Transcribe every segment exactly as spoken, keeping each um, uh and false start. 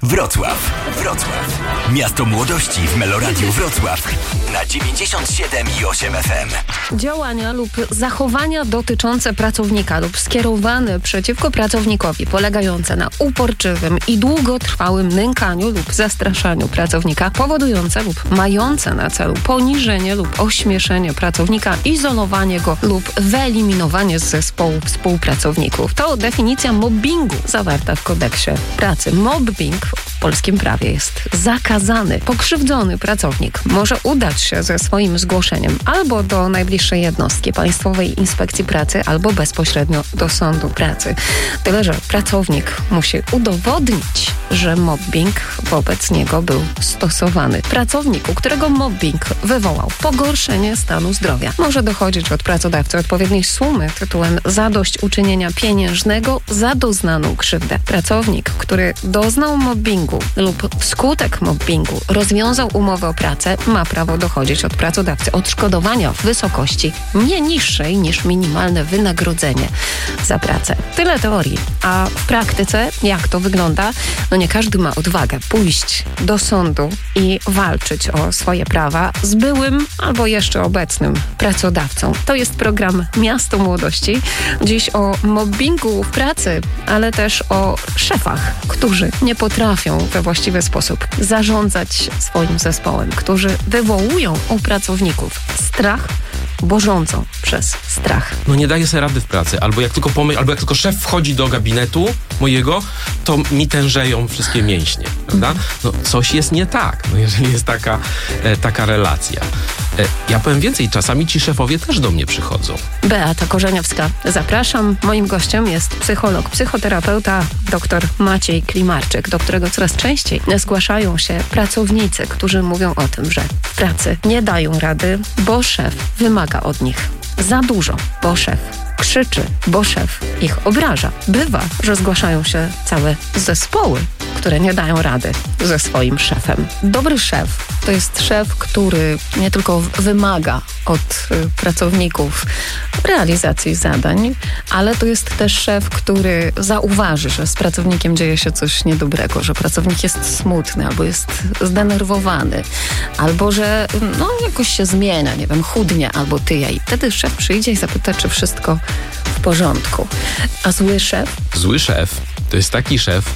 Wrocław. Wrocław. Miasto młodości w Meloradiu Wrocław na dziewięćdziesiąt siedem i osiem F M. Działania lub zachowania dotyczące pracownika lub skierowane przeciwko pracownikowi, polegające na uporczywym i długotrwałym nękaniu lub zastraszaniu pracownika, powodujące lub mające na celu poniżenie lub ośmieszenie pracownika, izolowanie go lub wyeliminowanie z zespołu współpracowników. To definicja mobbingu zawarta w kodeksie pracy. Mobbing w polskim prawie jest zakazany. Pokrzywdzony pracownik może udać się ze swoim zgłoszeniem albo do najbliższej jednostki Państwowej Inspekcji Pracy, albo bezpośrednio do sądu pracy. Tyle, że pracownik musi udowodnić, że mobbing wobec niego był stosowany. Pracownik, u którego mobbing wywołał pogorszenie stanu zdrowia, może dochodzić od pracodawcy odpowiedniej sumy tytułem zadośćuczynienia pieniężnego za doznaną krzywdę. Pracownik, który doznał mobbingu lub wskutek mobbingu rozwiązał umowę o pracę, ma prawo dochodzić od pracodawcy odszkodowania w wysokości nie niższej niż minimalne wynagrodzenie za pracę. Tyle teorii. A w praktyce jak to wygląda? No nie każdy ma odwagę pójść do sądu i walczyć o swoje prawa z byłym albo jeszcze obecnym pracodawcą. To jest program Miasto Młodości. Dziś o mobbingu w pracy, ale też o szefach, którzy nie potrafią we właściwy sposób zarządzać swoim zespołem, którzy wywołują u pracowników strach, bo rządzą przez strach. No nie daje sobie rady w pracy. Albo jak tylko pomyśl, albo jak tylko szef wchodzi do gabinetu mojego, to mi tężeją wszystkie mięśnie, prawda? No coś jest nie tak, no jeżeli jest taka, e, taka relacja. E, ja powiem więcej, czasami ci szefowie też do mnie przychodzą. Beata Korzeniowska, zapraszam. Moim gościem jest psycholog, psychoterapeuta dr Maciej Klimarczyk, do którego coraz częściej zgłaszają się pracownicy, którzy mówią o tym, że w pracy nie dają rady, bo szef wymaga od nich za dużo, bo szef krzyczy, bo szef ich obraża. Bywa, że zgłaszają się całe zespoły, które nie dają rady ze swoim szefem. Dobry szef to jest szef, który nie tylko wymaga od y, pracowników realizacji zadań, ale to jest też szef, który zauważy, że z pracownikiem dzieje się coś niedobrego, że pracownik jest smutny, albo jest zdenerwowany, albo że no, jakoś się zmienia, nie wiem, chudnie albo tyje. I wtedy szef przyjdzie i zapyta, czy wszystko w porządku. A zły szef? Zły szef to jest taki szef,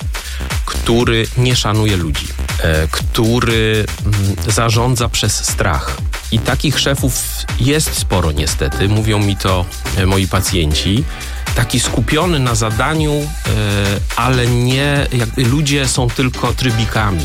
który nie szanuje ludzi, e, który m, zarządza przez strach. I takich szefów jest sporo niestety, mówią mi to e, moi pacjenci. Taki skupiony na zadaniu, e, ale nie, jakby ludzie są tylko trybikami.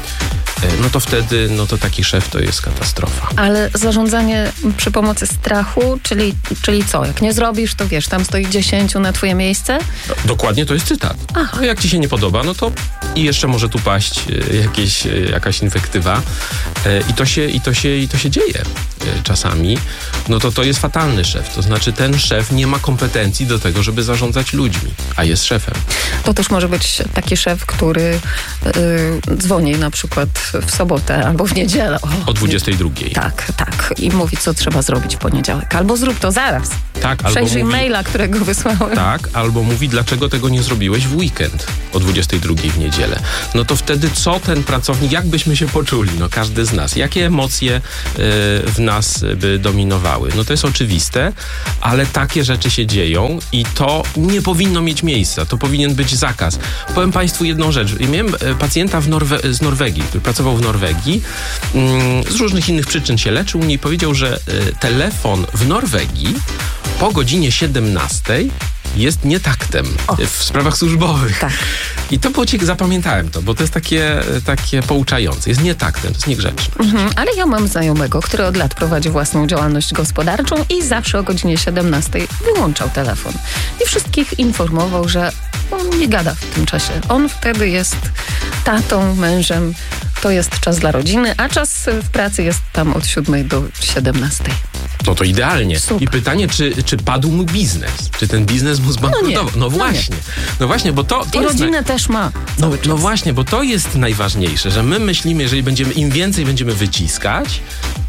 No to wtedy, no to taki szef to jest katastrofa. Ale zarządzanie przy pomocy strachu, czyli, czyli co? Jak nie zrobisz, to wiesz, tam stoi dziesięciu na twoje miejsce? No, dokładnie, to jest cytat. Aha. No, jak ci się nie podoba, no to i jeszcze może tu paść e, jakieś, e, jakaś infektywa e, i, to się, i, to się, i to się dzieje e, czasami. No to to jest fatalny szef. To znaczy ten szef nie ma kompetencji do tego, żeby zarządzać ludźmi, a jest szefem. To też może być taki szef, który yy, dzwoni na przykład w sobotę albo w niedzielę. O, o dwudziestej drugiej. Tak, tak. I mówi, co trzeba zrobić w poniedziałek. Albo zrób to zaraz. Tak, albo Przejrzyj mówi, maila, którego wysłałem. Tak, albo mówi, dlaczego tego nie zrobiłeś w weekend o dwudziestej drugiej w niedzielę. No to wtedy co ten pracownik, jak byśmy się poczuli? No każdy z nas. Jakie emocje y, w nas by dominowały? No to jest oczywiste, ale takie rzeczy się dzieją i to nie powinno mieć miejsca. To powinien być zakaz. Powiem Państwu jedną rzecz. Miałem pacjenta w Norwe- z Norwegii, który pracował w Norwegii. Mm, z różnych innych przyczyn się leczył mnie i powiedział, że y, telefon w Norwegii po godzinie siedemnastej jest nietaktem o. w sprawach służbowych. Tak. I to było ciekawe, zapamiętałem to, bo to jest takie, takie pouczające. Jest nietaktem, to jest niegrzeczne. Mhm, ale ja mam znajomego, który od lat prowadzi własną działalność gospodarczą i zawsze o godzinie siedemnastej wyłączał telefon. I wszystkich informował, że on nie gada w tym czasie. On wtedy jest tatą, mężem. To jest czas dla rodziny, a czas w pracy jest tam od siódmej do siedemnastej. No to idealnie. Super. I pytanie, czy, czy padł mu biznes? Czy ten biznes mu zbankrutował? No, no właśnie. No właśnie, bo to... to I jest rodzinę na... też ma. No, no właśnie, bo to jest najważniejsze, że my myślimy, jeżeli będziemy, im więcej będziemy wyciskać,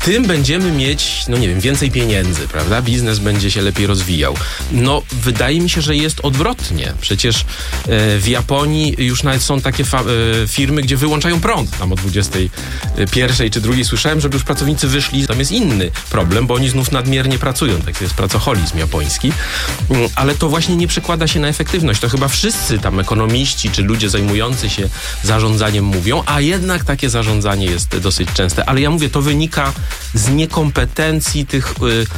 tym będziemy mieć, no nie wiem, więcej pieniędzy, prawda? Biznes będzie się lepiej rozwijał. No, wydaje mi się, że jest odwrotnie. Przecież e, w Japonii już nawet są takie fa- e, firmy, gdzie wyłączają prąd. Tam o dwudziestej pierwszej czy drugiej słyszałem, żeby już pracownicy wyszli. Tam jest inny problem, bo oni znów nadmiernie pracują. Tak, to jest pracoholizm japoński. Ale to właśnie nie przekłada się na efektywność. To chyba wszyscy tam ekonomiści czy ludzie zajmujący się zarządzaniem mówią, a jednak takie zarządzanie jest dosyć częste. Ale ja mówię, to wynika z niekompetencji tych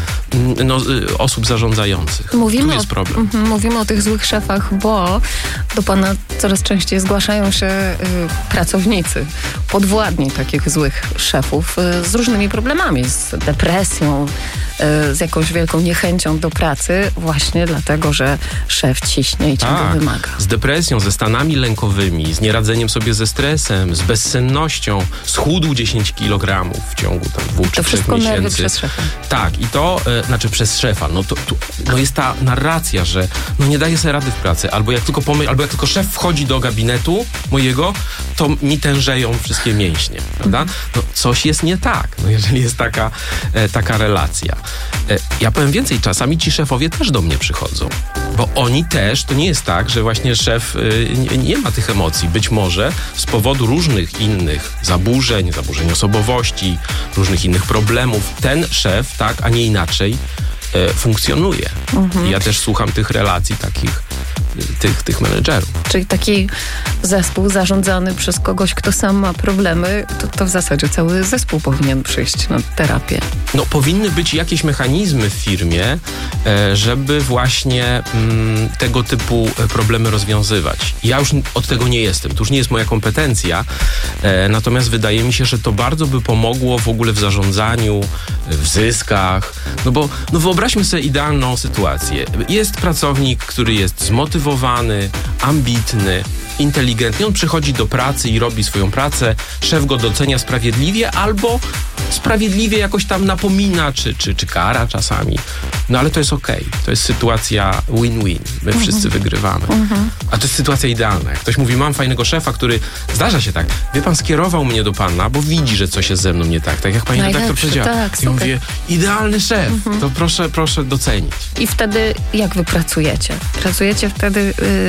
y, no, y, osób zarządzających. Mówimy tu jest o, problem. Mm, mówimy o tych złych szefach, bo do pana coraz częściej zgłaszają się y, pracownicy, podwładni takich złych szefów y, z różnymi problemami, z depresją, y, z jakąś wielką niechęcią do pracy, właśnie dlatego, że szef ciśnie i ciągle tak, wymaga. Z depresją, ze stanami lękowymi, z nieradzeniem sobie ze stresem, z bezsennością, schudł dziesięć kilogramów w ciągu tam dwóch czy To trzech wszystko nerwy miesięcy. przez szefa. Tak, i to, e, znaczy przez szefa, no to, to no jest ta narracja, że no nie daje sobie rady w pracy, albo jak tylko pomyśl, albo jak tylko szef wchodzi do gabinetu mojego, to mi tężeją wszystkie mięśnie, prawda? No coś jest nie tak, no jeżeli jest taka, e, taka relacja. E, ja powiem więcej, czasami ci szefowie też do mnie przychodzą, bo oni też, to nie jest tak, że właśnie szef y, nie, nie ma tych emocji. Być może z powodu różnych innych zaburzeń, zaburzeń osobowości, różnych innych problemów, ten szef, tak, a nie inaczej, y, funkcjonuje. Mhm. I ja też słucham tych relacji takich, y, tych, tych menedżerów. Czyli taki zespół zarządzany przez kogoś, kto sam ma problemy, to, to w zasadzie cały zespół powinien przyjść na terapię. No, powinny być jakieś mechanizmy w firmie, e, żeby właśnie mm, tego typu problemy rozwiązywać. Ja już od tego nie jestem, to już nie jest moja kompetencja, e, natomiast wydaje mi się, że to bardzo by pomogło w ogóle w zarządzaniu, w zyskach, no bo no wyobraźmy sobie idealną sytuację. Jest pracownik, który jest zmotywowany, ambitny, inteligentny. On przychodzi do pracy i robi swoją pracę. Szef go docenia sprawiedliwie albo sprawiedliwie jakoś tam napomina, czy, czy, czy kara czasami. No ale to jest okej. Okay. To jest sytuacja win-win. My mhm. wszyscy wygrywamy. Mhm. A to jest sytuacja idealna. Jak ktoś mówi, mam fajnego szefa, który, zdarza się tak, wie pan, skierował mnie do pana, bo widzi, że coś jest ze mną nie tak. Tak jak pani redaktor powiedziała. Tak, I mówię, idealny szef. Mhm. To proszę, proszę docenić. I wtedy jak wy pracujecie? Pracujecie wtedy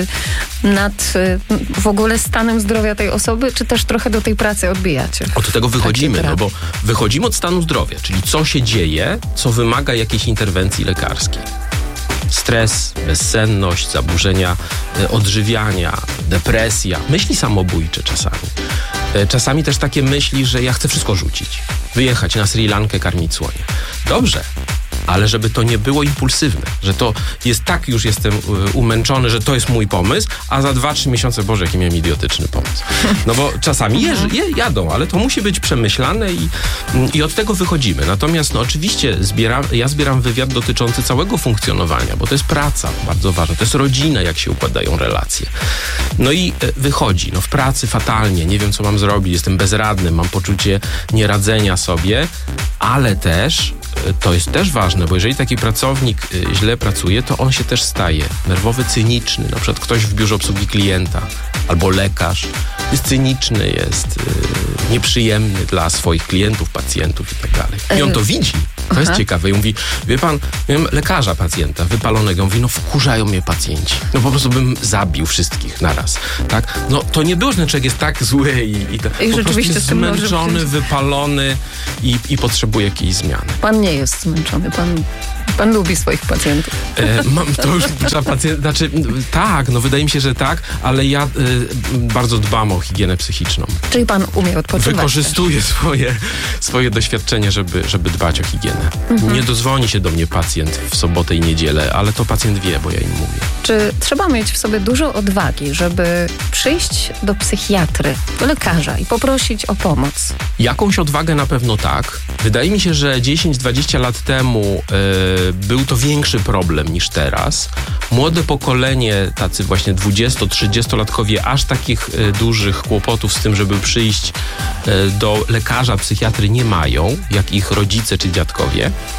y, nad y, w ogóle stanem zdrowia tej osoby, czy też trochę do tej pracy odbijacie? Od tego wychodzimy, no bo wychodzimy od stanu zdrowia, czyli co się dzieje, co wymaga jakiejś interwencji lekarskiej. Stres, bezsenność, zaburzenia e, odżywiania, depresja, myśli samobójcze czasami. E, czasami też takie myśli, że ja chcę wszystko rzucić, wyjechać na Sri Lankę, karmić słonie. Dobrze. Ale żeby to nie było impulsywne, że to jest tak, już jestem y, umęczony, że to jest mój pomysł, a za dwa, trzy miesiące, Boże, jaki miałem idiotyczny pomysł. No bo czasami jeży, je, jadą, ale to musi być przemyślane i, i od tego wychodzimy. Natomiast no oczywiście zbieram, ja zbieram wywiad dotyczący całego funkcjonowania, bo to jest praca bardzo ważna, to jest rodzina, jak się układają relacje. No i y, wychodzi, no w pracy fatalnie, nie wiem, co mam zrobić, jestem bezradny, mam poczucie nieradzenia sobie, ale też to jest też ważne, bo jeżeli taki pracownik źle pracuje, to on się też staje nerwowy, cyniczny. Na przykład ktoś w biurze obsługi klienta albo lekarz jest cyniczny, jest yy, nieprzyjemny dla swoich klientów, pacjentów i tak dalej. I on to widzi. To Aha. jest ciekawe. I mówi, wie pan, miałem lekarza pacjenta wypalonego. Mówi, no wkurzają mnie pacjenci. No po prostu bym zabił wszystkich naraz. Tak? No to nie było, że człowiek jest tak zły i, i, to, I po prostu jest zmęczony, wypalony i, i potrzebuje jakiejś zmiany. Pan nie jest zmęczony. Pan, pan lubi swoich pacjentów. E, mam, to już trzeba pacjent, znaczy tak, no wydaje mi się, że tak, ale ja e, bardzo dbam o higienę psychiczną. Czyli pan umie odpoczywać. Wykorzystuję swoje, swoje doświadczenie, żeby, żeby dbać o higienę. Mhm. Nie dozwoni się do mnie pacjent w sobotę i niedzielę, ale to pacjent wie, bo ja im mówię. Czy trzeba mieć w sobie dużo odwagi, żeby przyjść do psychiatry, do lekarza i poprosić o pomoc? Jakąś odwagę na pewno tak. Wydaje mi się, że dziesięć dwadzieścia lat temu e, był to większy problem niż teraz. Młode pokolenie, tacy właśnie dwudziesto-trzydziestolatkowie, aż takich e, dużych kłopotów z tym, żeby przyjść e, do lekarza, psychiatry nie mają, jak ich rodzice czy dziadkowie.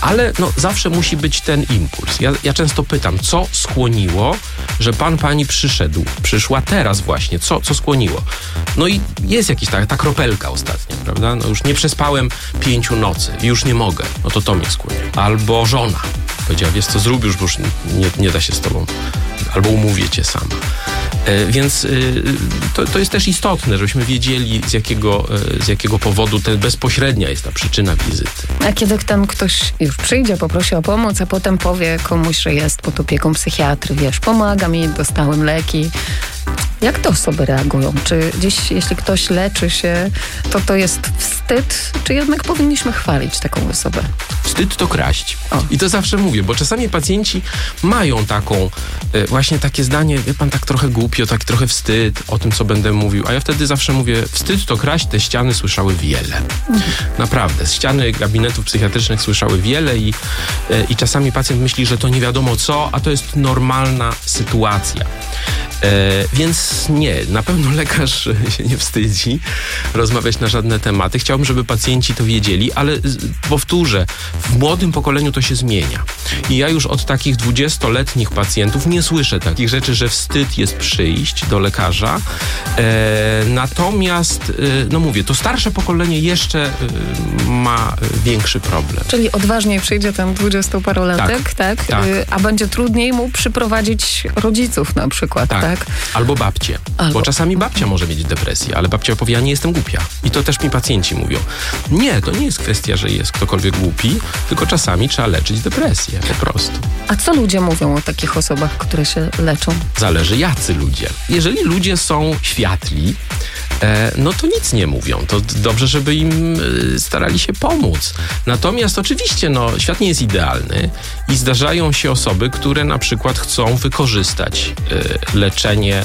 Ale no, zawsze musi być ten impuls. Ja, ja często pytam, co skłoniło, że pan, pani przyszedł, przyszła teraz właśnie, co, co skłoniło? No i jest jakiś ta, ta kropelka ostatnia, prawda? No już nie przespałem pięciu nocy, już nie mogę, no to to mnie skłoniło. Albo żona powiedziała, wiesz co, zrób już, bo już nie, nie da się z tobą, albo umówię cię sama. E, więc e, to, to jest też istotne, żebyśmy wiedzieli, z jakiego, e, z jakiego powodu ten bezpośrednia jest ta przyczyna wizyty. A kiedy ten ktoś już przyjdzie, poprosi o pomoc, a potem powie komuś, że jest pod opieką psychiatry, wiesz, pomaga mi, dostałem leki. Jak te osoby reagują? Czy gdzieś, jeśli ktoś leczy się, to to jest wstyd, czy jednak powinniśmy chwalić taką osobę? Wstyd to kraść. O. I to zawsze mówię, bo czasami pacjenci mają taką, e, właśnie takie zdanie, wie pan, tak trochę głupio, tak trochę wstyd o tym, co będę mówił, a ja wtedy zawsze mówię, wstyd to kraść, te ściany słyszały wiele. Mhm. Naprawdę, ściany gabinetów psychiatrycznych słyszały wiele i, e, i czasami pacjent myśli, że to nie wiadomo co, a to jest normalna sytuacja. E, więc nie, na pewno lekarz się nie wstydzi rozmawiać na żadne tematy. Chciałbym, żeby pacjenci to wiedzieli, ale powtórzę, w młodym pokoleniu to się zmienia. I ja już od takich dwudziestoletnich pacjentów nie słyszę takich rzeczy, że wstyd jest przyjść do lekarza. E, natomiast, e, no mówię, to starsze pokolenie jeszcze e, ma większy problem. Czyli odważniej przyjdzie ten dwudziestoparolatek, tak, tak, tak. Y, a będzie trudniej mu przyprowadzić rodziców na przykład, tak? tak? Albo babcię. Albo. Bo czasami babcia może mieć depresję, ale babcia powie, ja nie jestem głupia. I to też mi pacjenci mówią. Nie, to nie jest kwestia, że jest ktokolwiek głupi, tylko czasami trzeba leczyć depresję, po prostu. A co ludzie mówią o takich osobach, które się leczą? Zależy jacy ludzie. Jeżeli ludzie są światli, e, no to nic nie mówią. To dobrze, żeby im e, starali się pomóc. Natomiast oczywiście, no, świat nie jest idealny i zdarzają się osoby, które na przykład chcą wykorzystać e, leczenie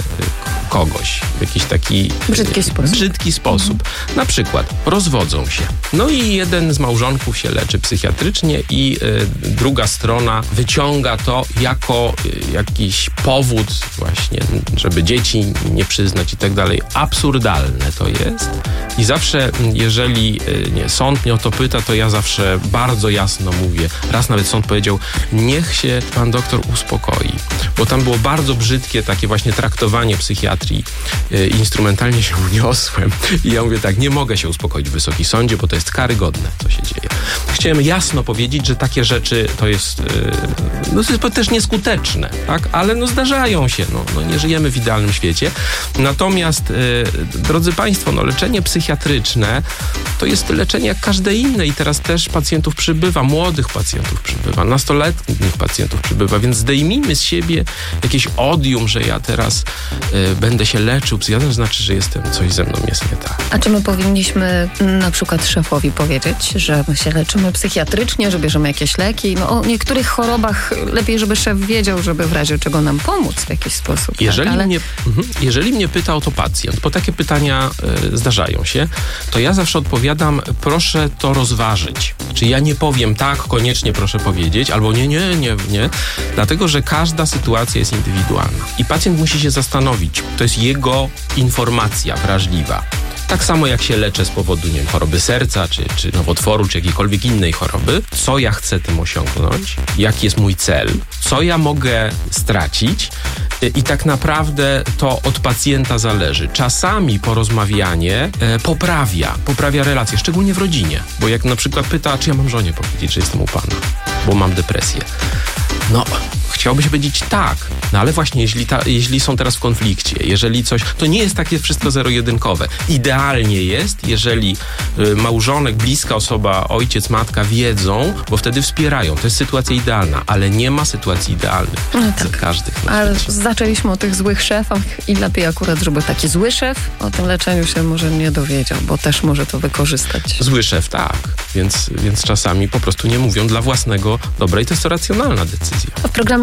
kogoś w jakiś taki brzydki sposób. Brzydki sposób. Mhm. Na przykład rozwodzą się. No i jeden z małżonków się leczy psychiatrycznie i y, druga strona wyciąga to jako y, jakiś powód właśnie, żeby dzieci nie przyznać i tak dalej. Absurdalne to jest. I zawsze, jeżeli y, nie, sąd mnie o to pyta, to ja zawsze bardzo jasno mówię. Raz nawet sąd powiedział, niech się pan doktor uspokoi. Bo tam było bardzo brzydkie takie właśnie traktowanie psychiatrii. Y, instrumentalnie się uniosłem. I ja mówię tak, nie mogę się uspokoić w Wysokim Sądzie, bo to jest karygodne, co się dzieje. Chciałem jasno powiedzieć, że takie rzeczy to jest, yy, no to jest też nieskuteczne, tak? Ale no zdarzają się, no, no nie żyjemy w idealnym świecie. Natomiast, yy, drodzy Państwo, no leczenie psychiatryczne to jest leczenie jak każde inne i teraz też pacjentów przybywa, młodych pacjentów przybywa, nastoletnich pacjentów przybywa, więc zdejmijmy z siebie jakieś odium, że ja teraz yy, będę się leczył psychiatrą, znaczy, że jestem, coś ze mną jest nie tak. A czy my powinniśmy na przykład szefowi powiedzieć, że my się leczymy psychiatrycznie, że bierzemy jakieś leki? No o niektórych chorobach lepiej, żeby szef wiedział, żeby w razie czego nam pomóc w jakiś sposób. Jeżeli, tak? Ale... mnie, jeżeli mnie pyta o to pacjent, bo takie pytania y, zdarzają się, to ja zawsze odpowiadam, proszę to rozważyć. Czy ja nie powiem tak, koniecznie proszę powiedzieć, albo nie, nie, nie, nie, dlatego, że każda sytuacja jest indywidualna i pacjent musi się zastanowić, to jest jego informacja wrażliwa. Tak samo jak się leczę z powodu, nie wiem, choroby serca, czy, czy nowotworu, czy jakiejkolwiek innej choroby, co ja chcę tym osiągnąć, jaki jest mój cel, co ja mogę stracić i tak naprawdę to od pacjenta zależy. Czasami porozmawianie e, poprawia, poprawia relacje, szczególnie w rodzinie, bo jak na przykład pyta, czy ja mam żonie powiedzieć, że jestem u pana, bo mam depresję. No, chciałoby się powiedzieć tak, no ale właśnie jeśli, ta, jeśli są teraz w konflikcie, jeżeli coś, to nie jest takie wszystko zero-jedynkowe. Idealnie jest, jeżeli y, małżonek, bliska osoba, ojciec, matka wiedzą, bo wtedy wspierają. To jest sytuacja idealna, ale nie ma sytuacji idealnych no tak. dla każdych. Ale zaczęliśmy o tych złych szefach i lepiej akurat, żeby taki zły szef o tym leczeniu się może nie dowiedział, bo też może to wykorzystać. Zły szef, tak. Więc, więc czasami po prostu nie mówią dla własnego dobra i to jest to racjonalna decyzja. W programie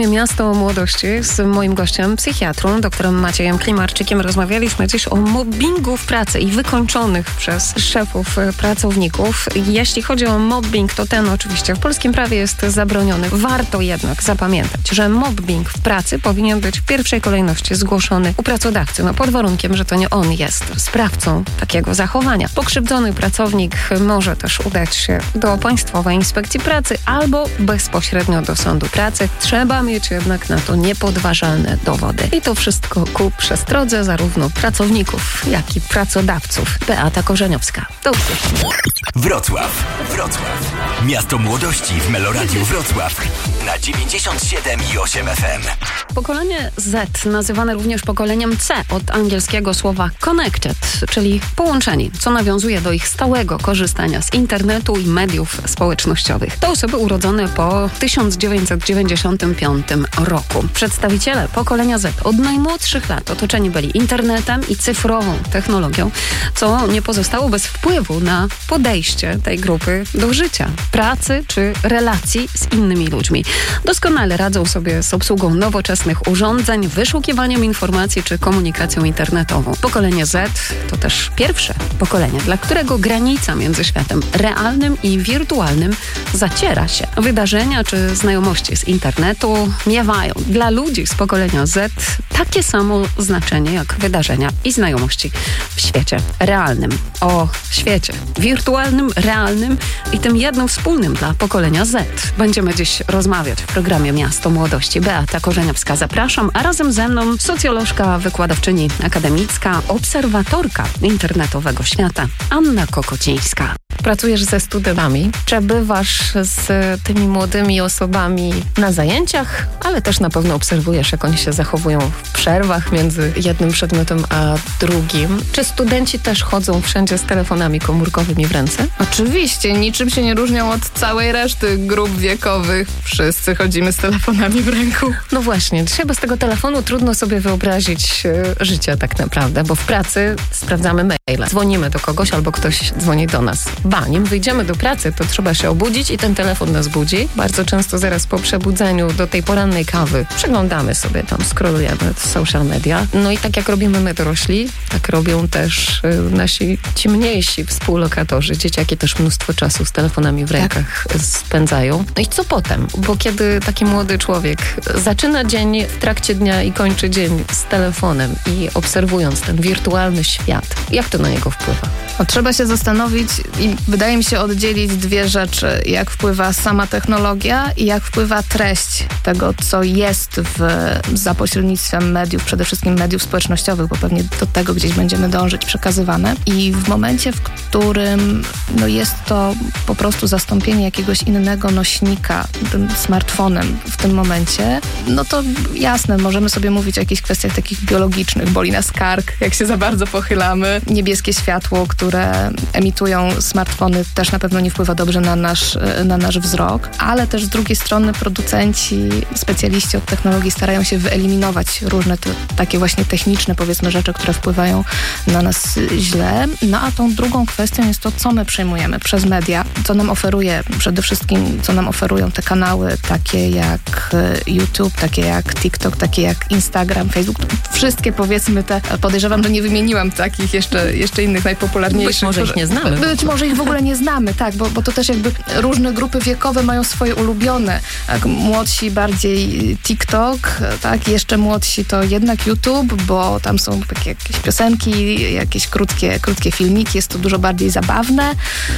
programie Miasto Młodości z moim gościem, psychiatrą, doktorem Maciejem Klimarczykiem. Rozmawialiśmy dziś o mobbingu w pracy i wykończonych przez szefów pracowników. Jeśli chodzi o mobbing, to ten oczywiście w polskim prawie jest zabroniony. Warto jednak zapamiętać, że mobbing w pracy powinien być w pierwszej kolejności zgłoszony u pracodawcy, no pod warunkiem, że to nie on jest sprawcą takiego zachowania. Pokrzywdzony pracownik może też udać się do Państwowej Inspekcji Pracy albo bezpośrednio do Sądu Pracy. Trzeba mieć jednak na to niepodważalne dowody. I to wszystko ku przestrodze zarówno pracowników, jak i pracodawców. Beata Korzeniowska. Do usłyszenia. Wrocław. Wrocław. Miasto Młodości w Meloradiu Wrocław na dziewięćdziesiąt siedem i osiem F M. Pokolenie Z, nazywane również pokoleniem C od angielskiego słowa connected, czyli połączeni, co nawiązuje do ich stałego korzystania z internetu i mediów społecznościowych. To osoby urodzone po tysiąc dziewięćset dziewięćdziesiątym piątym roku. Przedstawiciele pokolenia Z od najmłodszych lat otoczeni byli internetem i cyfrową technologią, co nie pozostało bez wpływu na podejście tej grupy do życia, pracy czy relacji z innymi ludźmi. Doskonale radzą sobie z obsługą nowoczesnych urządzeń, wyszukiwaniem informacji czy komunikacją internetową. Pokolenie Z to też pierwsze pokolenie, dla którego granica między światem realnym i wirtualnym zaciera się. Wydarzenia czy znajomości z internetu miewają dla ludzi z pokolenia Z takie samo znaczenie jak wydarzenia i znajomości w świecie realnym. O świecie wirtualnym, realnym i tym jednym wspólnym dla pokolenia Z będziemy dziś rozmawiać w programie Miasto Młodości. Beata Korzeniowska, zapraszam, a razem ze mną socjolożka, wykładowczyni akademicka, obserwatorka internetowego świata Anna Kokocińska. Pracujesz ze studentami, przebywasz z tymi młodymi osobami na zajęciach, ale też na pewno obserwujesz, jak oni się zachowują w przerwach między jednym przedmiotem a drugim. Czy studenci też chodzą wszędzie z telefonami komórkowymi w ręce? Oczywiście, niczym się nie różnią od całej reszty grup wiekowych. Wszyscy chodzimy z telefonami w ręku. No właśnie, dzisiaj bez tego telefonu trudno sobie wyobrazić e, życie tak naprawdę, bo w pracy sprawdzamy maile, dzwonimy do kogoś albo ktoś dzwoni do nas. Ba, nim wyjdziemy do pracy, to trzeba się obudzić i ten telefon nas budzi. Bardzo często zaraz po przebudzeniu do tej porannej kawy przeglądamy sobie tam, scrollujemy social media. No i tak jak robimy my dorośli, tak robią też y, nasi ci mniejsi współlokatorzy. Dzieciaki też mnóstwo czasu z telefonami w rękach tak. spędzają. No i co potem? Bo kiedy taki młody człowiek zaczyna dzień w trakcie dnia i kończy dzień z telefonem i obserwując ten wirtualny świat, jak to na niego wpływa? No, trzeba się zastanowić i wydaje mi się oddzielić dwie rzeczy. Jak wpływa sama technologia i jak wpływa treść tego, co jest w, za pośrednictwem mediów, przede wszystkim mediów społecznościowych, bo pewnie do tego gdzieś będziemy dążyć, przekazywane. I w momencie, w którym no, jest to po prostu zastąpienie jakiegoś innego nośnika tym smartfonem w tym momencie, no to jasne, możemy sobie mówić o jakichś kwestiach takich biologicznych. Boli nas kark, jak się za bardzo pochylamy. Niebieskie światło, które emitują smartfony, też na pewno nie wpływa dobrze na nasz, na nasz wzrok, ale też z drugiej strony producenci, specjaliści od technologii starają się wyeliminować różne te, takie właśnie techniczne, powiedzmy, rzeczy, które wpływają na nas źle. No a tą drugą kwestią jest to, co my przyjmujemy przez media, co nam oferuje, przede wszystkim, co nam oferują te kanały takie jak YouTube, takie jak TikTok, takie jak Instagram, Facebook. Wszystkie, powiedzmy, te, podejrzewam, że nie wymieniłam takich jeszcze, jeszcze innych najpopularniejszych. Być może ich nie znamy. Być może ich w ogóle nie znamy, tak, bo, bo to też jakby różne grupy wiekowe mają swoje ulubione. Tak, młodsi bardziej TikTok, tak, jeszcze młodsi to jednak YouTube, bo tam są takie jakieś piosenki, jakieś krótkie, krótkie filmiki, jest to dużo bardziej zabawne.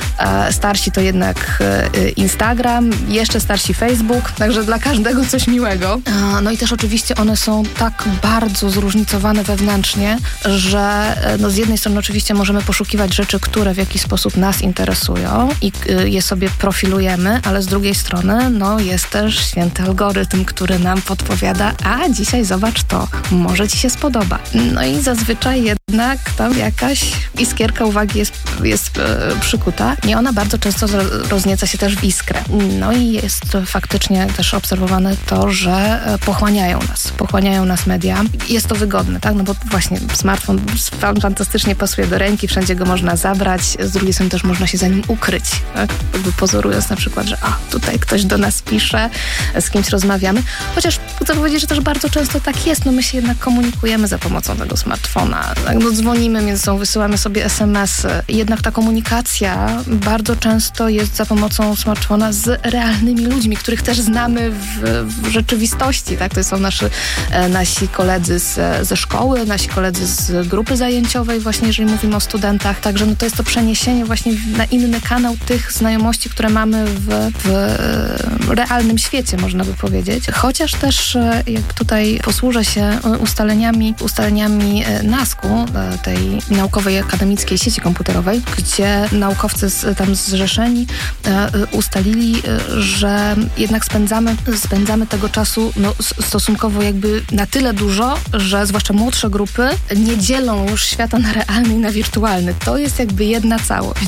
E, starsi to jednak e, Instagram, jeszcze starsi Facebook, także dla każdego coś miłego. E, no i też oczywiście one są tak bardzo zróżnicowane wewnętrznie, że e, no z jednej strony oczywiście możemy poszukiwać rzeczy, które w jakiś sposób nas interesują i y, je sobie profilujemy, ale z drugiej strony no, jest też święty algorytm, który nam podpowiada, a dzisiaj zobacz to, może ci się spodoba. No i zazwyczaj jednak tam jakaś iskierka uwagi jest, jest e, przykuta i ona bardzo często roznieca się też w iskrę. No i jest faktycznie też obserwowane to, że pochłaniają nas, pochłaniają nas media. Jest to wygodne, tak? No bo właśnie smartfon fantastycznie pasuje do ręki, wszędzie go można zabrać, z drugiej strony też można można się za nim ukryć, tak? Jakby pozorując na przykład, że a, tutaj ktoś do nas pisze, z kimś rozmawiamy. Chociaż chcę powiedzieć, że też bardzo często tak jest, no my się jednak komunikujemy za pomocą tego smartfona. Tak? No dzwonimy między sobą, wysyłamy sobie es em esy. Jednak ta komunikacja bardzo często jest za pomocą smartfona z realnymi ludźmi, których też znamy w, w rzeczywistości, tak? To są nasi, nasi koledzy z, ze szkoły, nasi koledzy z grupy zajęciowej, właśnie jeżeli mówimy o studentach. Także no to jest to przeniesienie właśnie na inny kanał tych znajomości, które mamy w, w realnym świecie, można by powiedzieć. Chociaż też jak tutaj posłużę się ustaleniami, ustaleniami nasku, tej naukowej akademickiej sieci komputerowej, gdzie naukowcy z, tam zrzeszeni ustalili, że jednak spędzamy, spędzamy tego czasu no, stosunkowo jakby na tyle dużo, że zwłaszcza młodsze grupy nie dzielą już świata na realny i na wirtualny. To jest jakby jedna całość.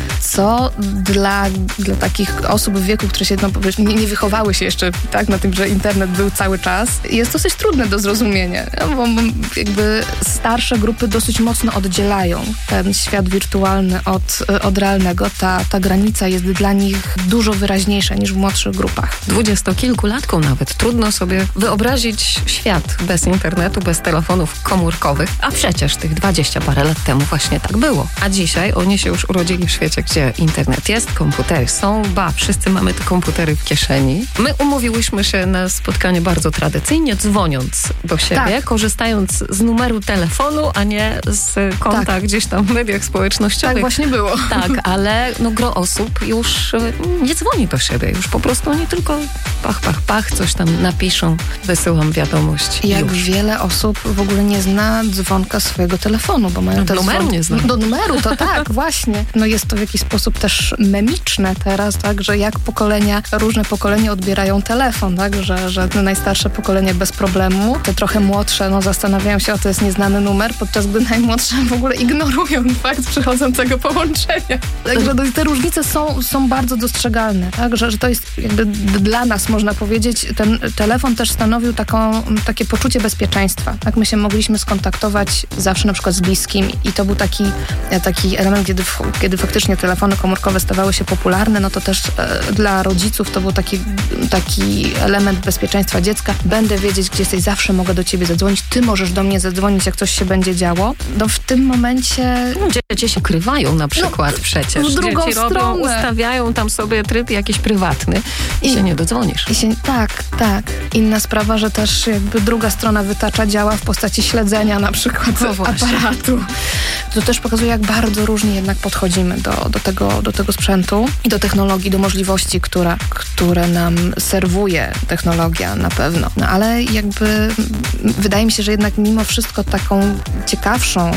Co dla, dla takich osób w wieku, które się no, nie, nie wychowały się jeszcze tak na tym, że internet był cały czas, jest dosyć trudne do zrozumienia. Bo jakby starsze grupy dosyć mocno oddzielają ten świat wirtualny od, od realnego. Ta, ta granica jest dla nich dużo wyraźniejsza niż w młodszych grupach. Dwudziestokilkulatkom nawet trudno sobie wyobrazić świat bez internetu, bez telefonów komórkowych, a przecież tych dwadzieścia parę lat temu właśnie tak było. A dzisiaj oni się już urodzili w świecie, gdzie internet jest, komputery są, ba, wszyscy mamy te komputery w kieszeni. My umówiłyśmy się na spotkanie bardzo tradycyjnie, dzwoniąc do siebie, tak. korzystając z numeru telefonu, a nie z konta tak. gdzieś tam w mediach społecznościowych. Tak właśnie było. Tak, ale no, gro osób już nie dzwoni do siebie, już po prostu oni tylko pach, pach, pach, coś tam napiszą, wysyłam wiadomość. Jak już. wiele osób w ogóle nie zna dzwonka swojego telefonu, bo mają no, te numeru dzwon... nie zna. Do numeru, to tak, właśnie. No jest to w jakiś sposób też memiczne teraz, tak, że jak pokolenia, różne pokolenia odbierają telefon, tak, że, że te najstarsze pokolenie bez problemu, te trochę młodsze, no zastanawiają się, o to jest nieznany numer, podczas gdy najmłodsze w ogóle ignorują fakt przychodzącego połączenia. Także te różnice są, są bardzo dostrzegalne, tak, że, że to jest jakby dla nas, można powiedzieć, ten telefon też stanowił taką, takie poczucie bezpieczeństwa. Tak, my się mogliśmy skontaktować zawsze na przykład z bliskim i to był taki, taki element, kiedy, kiedy faktycznie telefony komórkowe stawały się popularne, no to też e, dla rodziców to był taki, taki element bezpieczeństwa dziecka. Będę wiedzieć, gdzie jesteś, zawsze mogę do ciebie zadzwonić, ty możesz do mnie zadzwonić, jak coś się będzie działo. No w tym momencie... No, dzieci się ukrywają na przykład no, przecież. W drugą dzieci stronę. Robią, ustawiają tam sobie tryb jakiś prywatny i, i się nie dodzwonisz. I się, tak, tak. Inna sprawa, że też jakby druga strona wytacza działa w postaci śledzenia na przykład no aparatu. To też pokazuje, jak bardzo różnie jednak podchodzimy do, do, tego, do tego sprzętu i do technologii, do możliwości, które, które nam serwuje technologia na pewno. No ale jakby wydaje mi się, że jednak mimo wszystko taką ciekawszą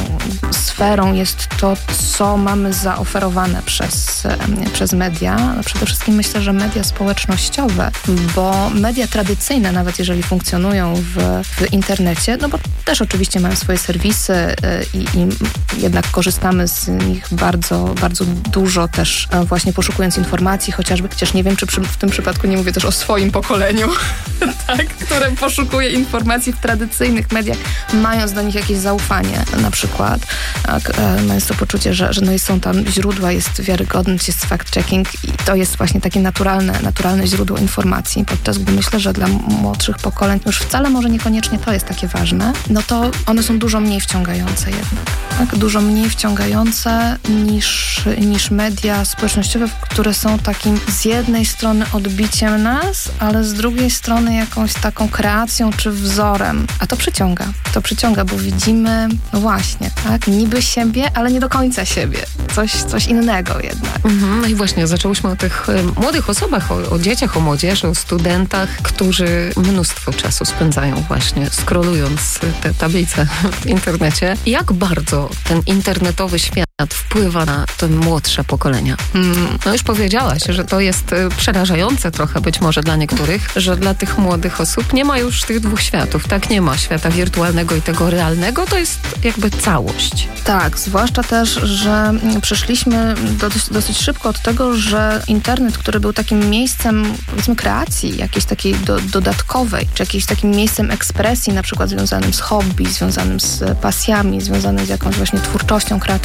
sferą jest to, co mamy zaoferowane przez, przez media. No przede wszystkim myślę, że media społecznościowe, bo media tradycyjne, nawet jeżeli funkcjonują w, w internecie, no bo też oczywiście mają swoje serwisy i, i jednak korzystamy z nich bardzo, bardzo dużo też właśnie poszukując informacji, chociażby, chociaż nie wiem, czy przy, w tym przypadku nie mówię też o swoim pokoleniu, tak, które poszukuje informacji w tradycyjnych mediach, mając do nich jakieś zaufanie na przykład, tak, mając to poczucie, że, że no są tam źródła, jest wiarygodność, jest fact-checking i to jest właśnie takie naturalne, naturalne źródło informacji, podczas gdy myślę, że dla młodszych pokoleń już wcale może niekoniecznie to jest takie ważne, no to one są dużo mniej wciągające jednak. Tak, dużo mniej wciągające niż, niż media społecznościowe, które są takim z jednej strony odbiciem nas, ale z drugiej strony jakąś taką kreacją czy wzorem. A to przyciąga. To przyciąga, bo widzimy, no właśnie, tak, niby siebie, ale nie do końca siebie. Coś, coś innego jednak. Mhm, no i właśnie zaczęłyśmy o tych y, młodych osobach, o, o dzieciach, o młodzieży, o studentach, którzy mnóstwo czasu spędzają właśnie scrollując te tablice w internecie. Jak bardzo ten internetowy świat wpływa na te młodsze pokolenia? Mm, no już powiedziałaś, że to jest przerażające trochę być może dla niektórych, że dla tych młodych osób nie ma już tych dwóch światów, tak? Nie ma świata wirtualnego i tego realnego, to jest jakby całość. Tak, zwłaszcza też, że przyszliśmy dosyć, dosyć szybko od tego, że internet, który był takim miejscem, powiedzmy, kreacji jakiejś takiej do, dodatkowej, czy jakimś takim miejscem ekspresji, na przykład związanym z hobby, związanym z pasjami, związanym z jakąś właśnie twórczością, kreatywnością,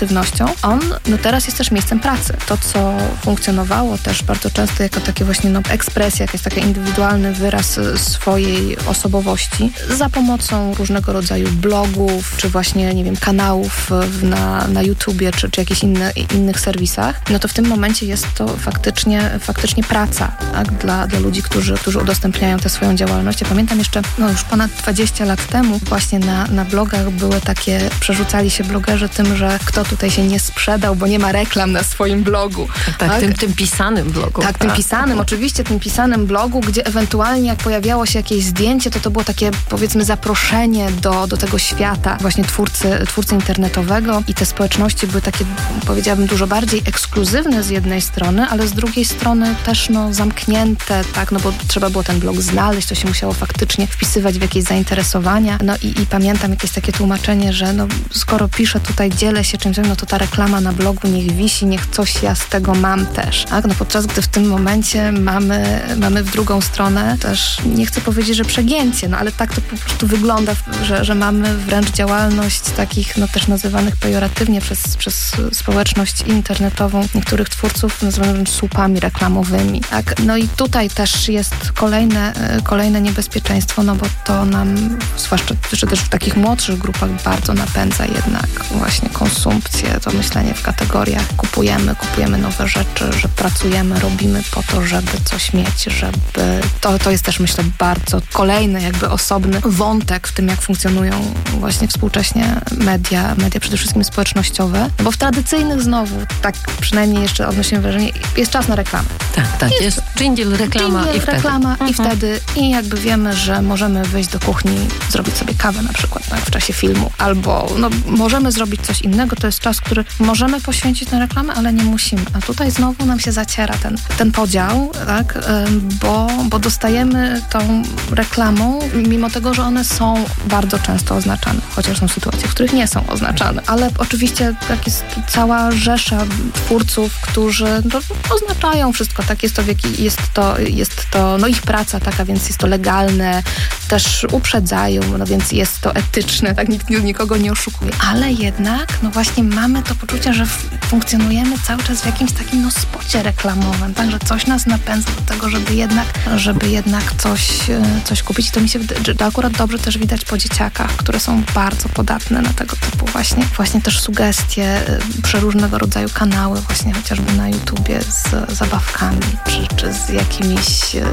społecznością, on no teraz jest też miejscem pracy. To, co funkcjonowało też bardzo często jako takie właśnie no, ekspresja, jakiś taki indywidualny wyraz swojej osobowości za pomocą różnego rodzaju blogów, czy właśnie, nie wiem, kanałów na, na YouTubie, czy, czy jakichś inne, innych serwisach, no to w tym momencie jest to faktycznie, faktycznie praca, tak? Dla, dla ludzi, którzy, którzy udostępniają tę swoją działalność. Ja pamiętam jeszcze, no już ponad dwadzieścia lat temu właśnie na, na blogach były takie, przerzucali się blogerzy tym, że kto tutaj się nie sprzedał, bo nie ma reklam na swoim blogu. Tak, tak? Tym, tym pisanym blogu. Tak, tym pisanym, oczywiście tym pisanym blogu, gdzie ewentualnie jak pojawiało się jakieś zdjęcie, to to było takie, powiedzmy, zaproszenie do, do tego świata właśnie twórcy, twórcy internetowego i te społeczności były takie, powiedziałabym, dużo bardziej ekskluzywne z jednej strony, ale z drugiej strony też no, zamknięte, tak, no bo trzeba było ten blog znaleźć, to się musiało faktycznie wpisywać w jakieś zainteresowania. No i, i pamiętam jakieś takie tłumaczenie, że no, skoro piszę tutaj, dzielę się czymś, no to ta reklama na blogu niech wisi, niech coś ja z tego mam też. Tak? No podczas gdy w tym momencie mamy, mamy w drugą stronę też, nie chcę powiedzieć, że przegięcie, no ale tak to po prostu wygląda, że, że mamy wręcz działalność takich, no też nazywanych pejoratywnie przez, przez społeczność internetową niektórych twórców, nazywanych wręcz słupami reklamowymi. Tak? No i tutaj też jest kolejne, kolejne niebezpieczeństwo, no bo to nam, zwłaszcza czy też w takich młodszych grupach, bardzo napędza jednak właśnie konsumpcję, to myślenie w kategoriach kupujemy, kupujemy nowe rzeczy, że pracujemy, robimy po to, żeby coś mieć, żeby... To, to jest też, myślę, bardzo kolejny jakby osobny wątek w tym, jak funkcjonują właśnie współcześnie media, media przede wszystkim społecznościowe, bo w tradycyjnych znowu, tak przynajmniej jeszcze odnoszę wrażenie, jest czas na reklamę. Tak, tak, jest, jest dżingiel, reklama dżingiel, i wtedy. reklama mhm. i wtedy i jakby wiemy, że możemy wyjść do kuchni, zrobić sobie kawę na przykład tak, w czasie filmu, albo no, możemy zrobić coś innego, to jest czas, który możemy poświęcić na reklamę, ale nie musimy. A tutaj znowu nam się zaciera ten, ten podział, tak, bo, bo dostajemy tą reklamą, mimo tego, że one są bardzo często oznaczane, chociaż są sytuacje, w których nie są oznaczane, ale oczywiście tak jest cała rzesza twórców, którzy no, oznaczają wszystko, tak, jest to, w jaki, jest to, jest to no ich praca taka, więc jest to legalne, też uprzedzają, no więc jest to etyczne, tak, nikt nikogo nie oszukuje, ale jednak, no właśnie mamy to poczucie, że funkcjonujemy cały czas w jakimś takim, no, spocie reklamowym, tak, że coś nas napędza do tego, żeby jednak, żeby jednak coś, coś kupić. I to mi się wydaje, że to akurat dobrze też widać po dzieciakach, które są bardzo podatne na tego typu właśnie, właśnie też sugestie, przeróżnego rodzaju kanały, właśnie chociażby na YouTubie z zabawkami, czy, czy z jakimiś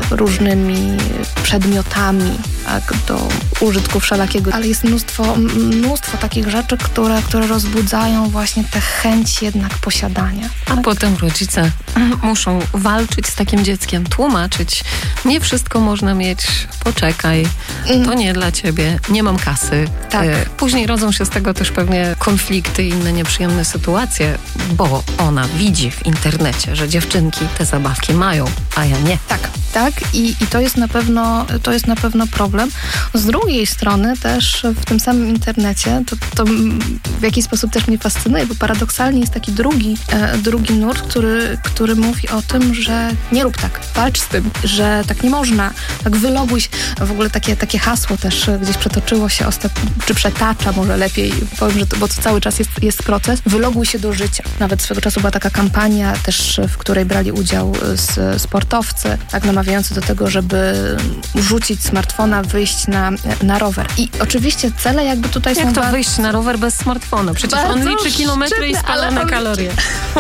różnymi przedmiotami, tak, do użytku wszelakiego, ale jest mnóstwo, mnóstwo takich rzeczy, które, które rozbudzają właśnie tę chęć jednak posiadania. A tak? Potem rodzice muszą walczyć z takim dzieckiem, tłumaczyć, nie wszystko można mieć, poczekaj, to nie dla ciebie, nie mam kasy. Tak. Później rodzą się z tego też pewnie konflikty i inne nieprzyjemne sytuacje, bo ona widzi w internecie, że dziewczynki te zabawki mają, a ja nie. Tak, tak i, i to jest na pewno, to jest na pewno problem. Z drugiej strony też w tym samym internecie, to, to w jakiś sposób też mnie fascynuje, bo paradoksalnie jest taki drugi, e, drugi nurt, który, który mówi o tym, że nie rób tak, walcz z tym, że tak nie można, tak wyloguj się. W ogóle takie, takie hasło też gdzieś przetoczyło się, ostat... czy przetacza może lepiej, powiem, że to, bo to cały czas jest, jest proces, wyloguj się do życia. Nawet swego czasu była taka kampania też, w której brali udział z, sportowcy, tak namawiający do tego, żeby rzucić smartfona, wyjść na, na rower. I oczywiście cele jakby tutaj Jak są... to ba- wyjść na rower bez smartfona? Przecież Bardzo on liczy kilometry szczytne, i spalone kalorie.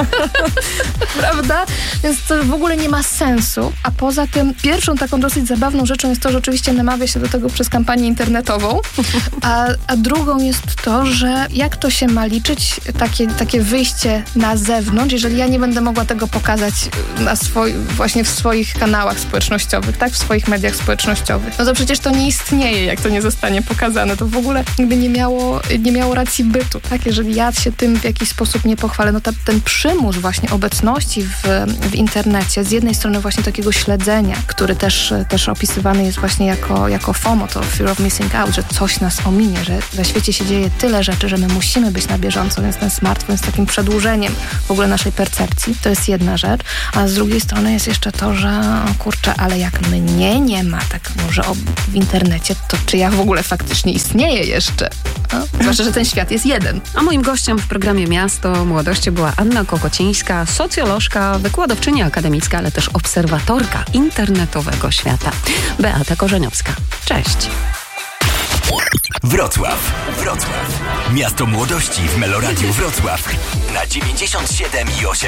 Prawda? Więc to w ogóle nie ma sensu. A poza tym pierwszą taką dosyć zabawną rzeczą jest to, że oczywiście namawia się do tego przez kampanię internetową, a, a drugą jest to, że jak to się ma liczyć, takie, takie wyjście na zewnątrz, jeżeli ja nie będę mogła tego pokazać na swoi, właśnie w swoich kanałach społecznościowych, tak? W swoich mediach społecznościowych. No to przecież to nie istnieje, jak to nie zostanie pokazane. To w ogóle jakby nie miało, nie miało racji bytu, tak? Jeżeli ja się tym w jakiś sposób nie pochwalę, no ta, ten przymus właśnie obecności w, w internecie, z jednej strony właśnie takiego śledzenia, który też, też opisywany jest właśnie jako, jako FOMO, to Fear of Missing Out, że coś nas ominie, że na świecie się dzieje tyle rzeczy, że my musimy być na bieżąco, więc ten smartfon jest takim przedłużeniem w ogóle naszej percepcji. To jest jedna rzecz, a z drugiej strony jest jeszcze to, że o kurczę, ale jak mnie nie ma tak może w internecie, to czy ja w ogóle faktycznie istnieję jeszcze? No? Zwłaszcza, że ten świat jest jeden. A moim gościem w programie programie Miasto Młodości była Anna Kokocińska, socjolożka, wykładowczyni akademicka, ale też obserwatorka internetowego świata. Beata Korzeniowska. Cześć. Wrocław. Wrocław. Miasto Młodości w Meloradiu Wrocław na dziewięćdziesiąt siedem i osiem.